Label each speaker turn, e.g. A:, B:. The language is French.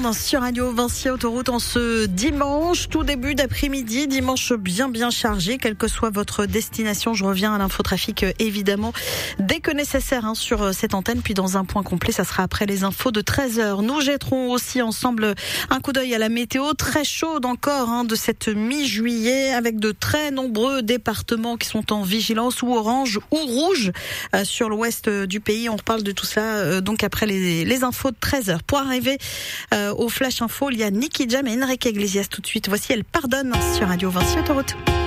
A: Pardonne sur Radio Vinci Autoroute en ce dimanche, tout début d'après-midi, dimanche bien chargé, quelle que soit votre destination. Je reviens à l'infotrafic évidemment dès que nécessaire sur cette antenne, puis dans un point complet, ça sera après les infos de 13h. Nous jetterons aussi ensemble un coup d'œil à la météo, très chaude encore de cette mi-juillet, avec de très nombreux départements qui sont en vigilance ou orange ou rouge sur l'ouest du pays. On reparle de tout ça donc après les infos de 13h. Pour arriver au Flash Info, il y a Nicky Jam et Enrique Iglesias tout de suite. Voici Elle Pardonne sur Radio Vinci Autoroute.